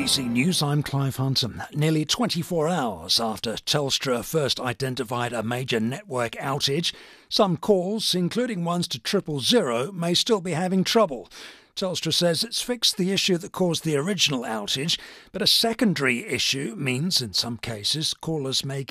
BBC News, I'm Clive Hunton. Nearly 24 hours after Telstra first identified a major network outage, some calls, including ones to 000, may still be having trouble. Telstra says it's fixed the issue that caused the original outage, but a secondary issue means, in some cases, callers may